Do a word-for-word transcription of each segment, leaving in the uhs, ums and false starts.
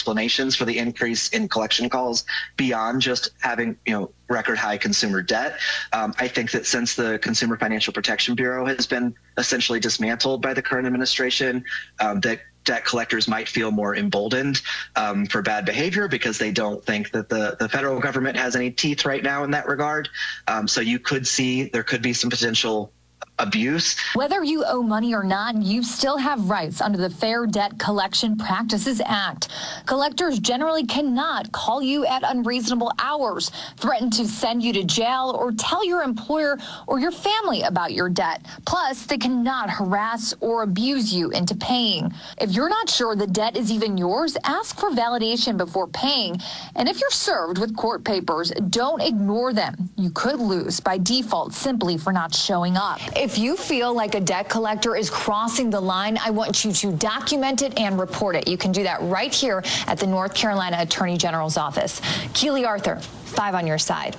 explanations for the increase in collection calls beyond just having, you know, record high consumer debt. Um, I think that since the Consumer Financial Protection Bureau has been essentially dismantled by the current administration, um, that debt collectors might feel more emboldened um, for bad behavior because they don't think that the, the federal government has any teeth right now in that regard. Um, so you could see there could be some potential abuse. Whether you owe money or not, you still have rights under the Fair Debt Collection Practices Act. Collectors generally cannot call you at unreasonable hours, threaten to send you to jail, or tell your employer or your family about your debt. Plus, they cannot harass or abuse you into paying. If you're not sure the debt is even yours, ask for validation before paying. And if you're served with court papers, don't ignore them. You could lose by default simply for not showing up. If you feel like a debt collector is crossing the line, I want you to document it and report it. You can do that right here at the North Carolina Attorney General's office. Keely Arthur, five on your side.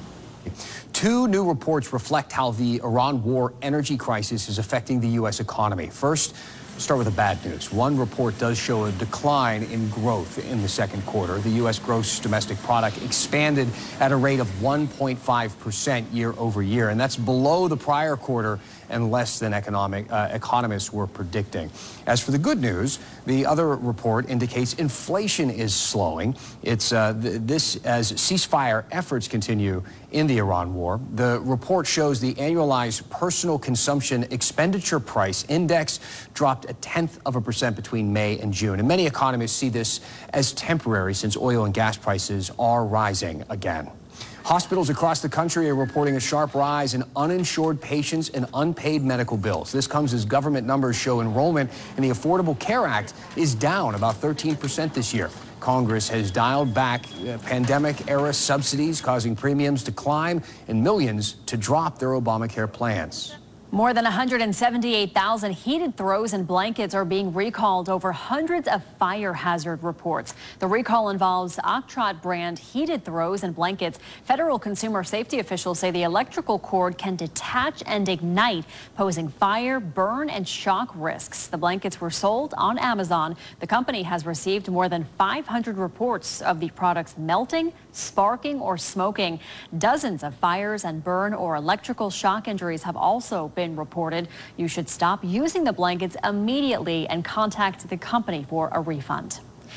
Two new reports reflect how the Iran war energy crisis is affecting the U S economy. First, start with the bad news. One report does show a decline in growth in the second quarter. The U S gross domestic product expanded at a rate of one point five percent year over year, and that's below the prior quarter and less than economic uh, economists were predicting. As for the good news, the other report indicates inflation is slowing. It's uh, th this as ceasefire efforts continue in the Iran war. The report shows the annualized personal consumption expenditure price index dropped a tenth of a percent between May and June. And many economists see this as temporary since oil and gas prices are rising again. Hospitals across the country are reporting a sharp rise in uninsured patients and unpaid medical bills. This comes as government numbers show enrollment in the Affordable Care Act is down about thirteen percent this year. Congress has dialed back uh, pandemic-era subsidies, causing premiums to climb and millions to drop their Obamacare plans. More than one hundred seventy-eight thousand heated throws and blankets are being recalled over hundreds of fire hazard reports. The recall involves Octrot brand heated throws and blankets. Federal consumer safety officials say the electrical cord can detach and ignite, posing fire, burn, and shock risks. The blankets were sold on Amazon. The company has received more than five hundred reports of the products melting, sparking, or smoking. Dozens of fires and burn or electrical shock injuries have also been been reported. You should stop using the blankets immediately and contact the company for a refund.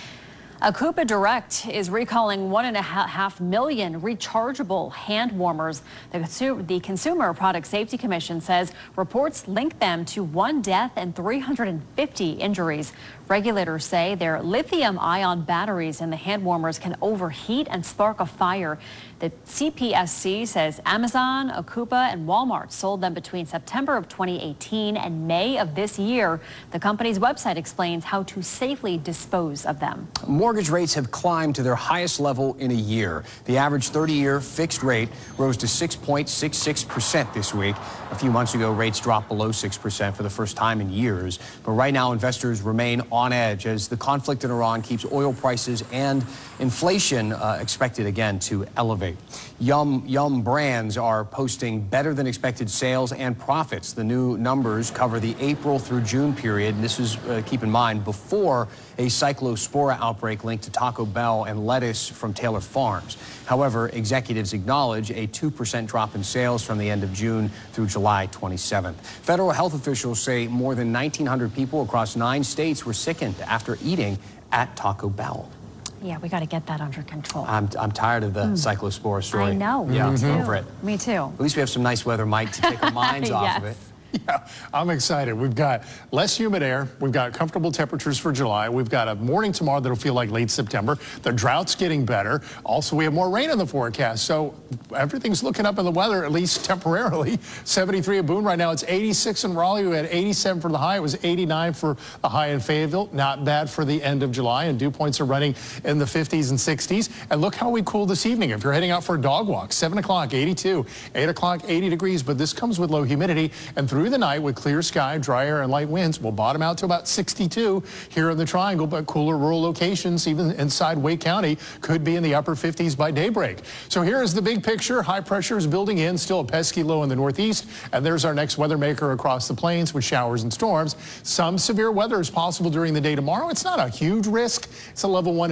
Akupa Direct is recalling one and a half million rechargeable hand warmers. The, the Consumer Product Safety Commission says reports link them to one death and three hundred fifty injuries. Regulators say their lithium-ion batteries in the hand warmers can overheat and spark a fire. The C P S C says Amazon, Akupa, and Walmart sold them between September of twenty eighteen and May of this year. The company's website explains how to safely dispose of them. Mortgage rates have climbed to their highest level in a year. The average thirty-year fixed rate rose to six point six six percent this week. A few months ago, rates dropped below six percent for the first time in years. But right now, investors remain on edge as the conflict in Iran keeps oil prices and inflation uh, expected again to elevate. Yum Yum brands are posting better than expected sales and profits. The new numbers cover the April through June period. And this is, uh, keep in mind, before a cyclospora outbreak linked to Taco Bell and lettuce from Taylor Farms. However, executives acknowledge a two percent drop in sales from the end of June through July twenty-seventh. Federal health officials say more than nineteen hundred people across nine states were sickened after eating at Taco Bell. Yeah, we got to get that under control. I'm, I'm tired of the mm. cyclospora story. I know. Yeah, Me too. over it. Me too. At least we have some nice weather, Mike, to take our minds yes. off of it. Yeah, I'm excited. We've got less humid air. We've got comfortable temperatures for July. We've got a morning tomorrow that'll feel like late September. The drought's getting better. Also, we have more rain in the forecast. So everything's looking up in the weather, at least temporarily. seventy-three at Boone right now. It's eighty-six in Raleigh. We had eighty-seven for the high. It was eighty-nine for the high in Fayetteville. Not bad for the end of July. And dew points are running in the fifties and sixties. And look how we cool this evening. If you're heading out for a dog walk, seven o'clock, eighty-two. eight o'clock, eighty degrees. But this comes with low humidity. And through the night with clear sky, dry air, and light winds, will bottom out to about sixty-two here in the Triangle, but cooler rural locations, even inside Wake County, could be in the upper fifties by daybreak. So here is the big picture. High pressure is building in, still a pesky low in the northeast, and there's our next weather maker across the plains with showers and storms. Some severe weather is possible during the day tomorrow. It's not a huge risk. It's a level one